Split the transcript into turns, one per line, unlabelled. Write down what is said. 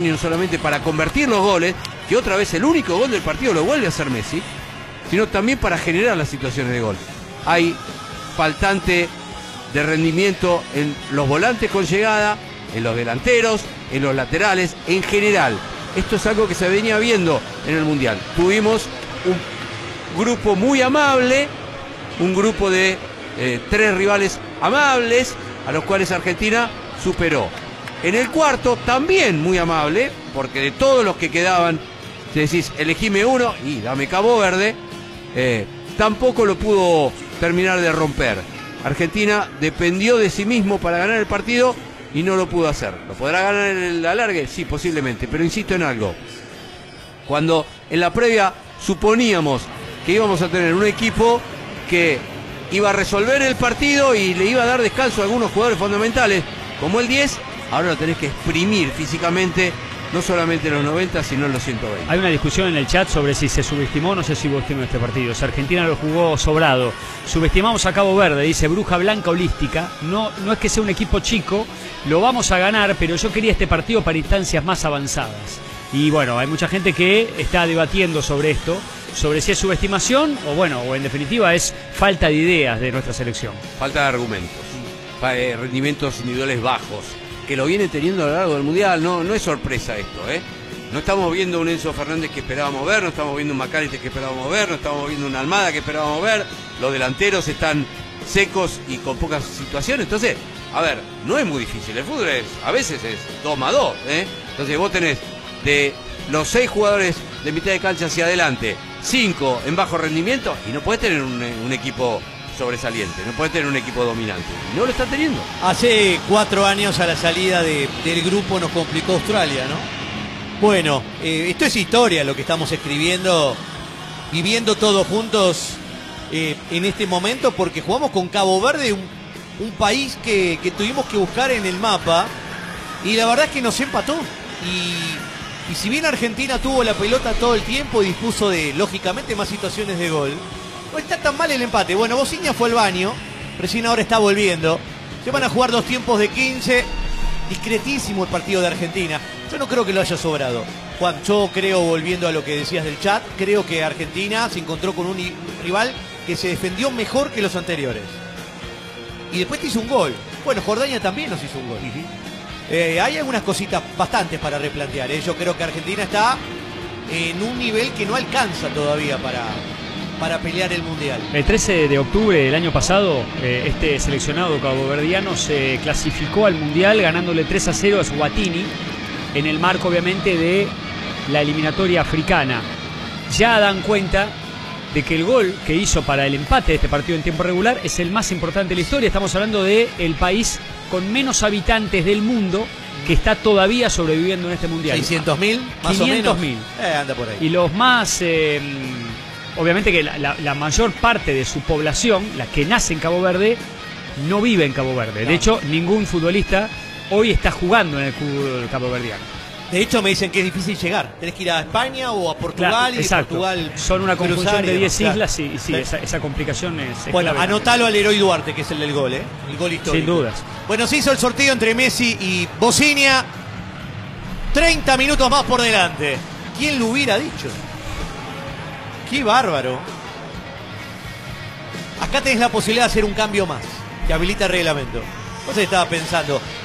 no solamente para convertir los goles, que otra vez el único gol del partido lo vuelve a hacer Messi, sino también para generar las situaciones de gol. Hay faltante de rendimiento en los volantes con llegada, en los delanteros, en los laterales, en general. Esto es algo que se venía viendo en el Mundial. Tuvimos un grupo muy amable, un grupo de 3 rivales amables, a los cuales Argentina superó. En el cuarto, también muy amable, porque de todos los que quedaban, si decís, elegime uno y dame Cabo Verde, tampoco lo pudo terminar de romper. Argentina dependió de sí mismo para ganar el partido y no lo pudo hacer. ¿Lo podrá ganar en el alargue? Sí, posiblemente, pero insisto en algo. Cuando en la previa suponíamos que íbamos a tener un equipo que iba a resolver el partido y le iba a dar descanso a algunos jugadores fundamentales, como el 10, ahora lo tenés que exprimir físicamente, no solamente en los 90, sino en los 120.
Hay una discusión en el chat sobre si se subestimó o no se subestimó este partido. Si Argentina lo jugó sobrado. Subestimamos a Cabo Verde, dice Bruja Blanca Holística. No es que sea un equipo chico, lo vamos a ganar, pero yo quería este partido para instancias más avanzadas. Y bueno, hay mucha gente que está debatiendo sobre esto, sobre si es subestimación o bueno, o en definitiva es falta de ideas de nuestra selección.
Falta de argumentos, rendimientos individuales bajos, que lo viene teniendo a lo largo del Mundial. No es sorpresa esto, No estamos viendo un Enzo Fernández que esperábamos ver, no estamos viendo un McAllister que esperábamos ver, no estamos viendo un Almada que esperábamos ver. Los delanteros están secos y con pocas situaciones. Entonces, a ver, no es muy difícil. El fútbol a veces es 2+2, Entonces vos tenés de los 6 jugadores de mitad de cancha hacia adelante, 5 en bajo rendimiento, y no podés tener un equipo sobresaliente, no puede tener un equipo dominante, y no lo está teniendo.
Hace 4 años a la salida del grupo nos complicó Australia, ¿no? Bueno, esto es historia lo que estamos escribiendo, viviendo todos juntos en este momento, porque jugamos con Cabo Verde, un país que tuvimos que buscar en el mapa, y la verdad es que nos empató. Y si bien Argentina tuvo la pelota todo el tiempo y dispuso de, lógicamente, más situaciones de gol, no está tan mal el empate. Bueno, Bociña fue al baño, recién ahora está volviendo. Se van a jugar 2 tiempos de 15. Discretísimo el partido de Argentina. Yo no creo que lo haya sobrado. Juan, yo creo, volviendo a lo que decías del chat, creo que Argentina se encontró con un rival que se defendió mejor que los anteriores. Y después te hizo un gol. Bueno, Jordania también nos hizo un gol. Hay algunas cositas bastantes para replantear. Yo creo que Argentina está en un nivel que no alcanza todavía para pelear el Mundial.
El 13 de octubre del año pasado, este seleccionado caboverdiano se clasificó al Mundial ganándole 3-0 a Eswatini, en el marco obviamente de la eliminatoria africana. Ya dan cuenta de que el gol que hizo para el empate de este partido en tiempo regular es el más importante de la historia. Estamos hablando de el país con menos habitantes del mundo que está todavía sobreviviendo en este Mundial.
600.000, más o menos.
500.000.
Anda por ahí.
Y los más... obviamente que la mayor parte de su población, la que nace en Cabo Verde, no vive en Cabo Verde. Claro. De hecho, ningún futbolista hoy está jugando en el fútbol caboverdiano.
De hecho, me dicen que es difícil llegar. Tenés que ir a España o a Portugal. Claro, y
exacto.
De Portugal
son una conjunción de 10
claro.
islas y sí, esa complicación es
bueno,
clave.
anotalo al Leroy Duarte, que es el del gol, el gol histórico.
Sin dudas.
Bueno, se hizo el sorteo entre Messi y Bociña. 30 minutos más por delante. ¿Quién lo hubiera dicho? ¡Qué bárbaro! Acá tenés la posibilidad de hacer un cambio más, que habilita el reglamento. Entonces estaba pensando,